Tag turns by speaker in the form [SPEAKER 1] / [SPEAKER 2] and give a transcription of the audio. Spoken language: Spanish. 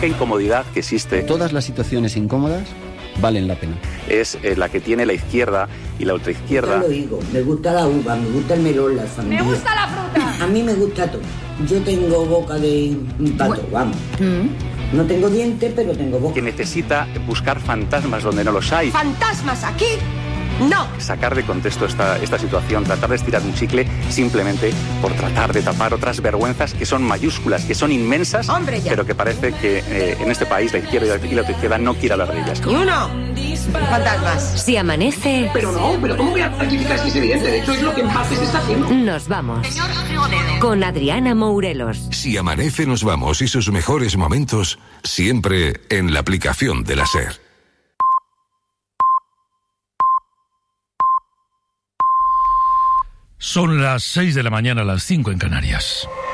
[SPEAKER 1] única incomodidad que existe...
[SPEAKER 2] Todas las situaciones incómodas valen la pena.
[SPEAKER 1] Es la que tiene la izquierda y la ultraizquierda.
[SPEAKER 3] Yo lo digo, me gusta la uva, me gusta el melón, la sandía.
[SPEAKER 4] ¡Me gusta la fruta!
[SPEAKER 3] A mí me gusta todo. Yo tengo boca de pato, vamos. No tengo dientes, pero tengo boca.
[SPEAKER 1] Que necesita buscar fantasmas donde no los hay.
[SPEAKER 4] ¿Fantasmas aquí? ¡No!
[SPEAKER 1] Sacar de contexto esta situación, tratar de estirar un chicle simplemente por tratar de tapar otras vergüenzas que son mayúsculas, que son inmensas,
[SPEAKER 4] ¡Hombre, ya!
[SPEAKER 1] pero que parece que en este país la izquierda y la izquierda no quiere hablar de ellas.
[SPEAKER 4] ¡Y uno! Fantasmas.
[SPEAKER 5] Si amanece...
[SPEAKER 6] Pero ¿cómo voy a rectificar si es evidente? De hecho, es lo que en parte se está haciendo.
[SPEAKER 5] Nos vamos. Con Adriana Mourelos.
[SPEAKER 7] Si amanece, nos vamos y sus mejores momentos siempre en la aplicación de la SER.
[SPEAKER 8] Son las 6 de la mañana, las 5 en Canarias.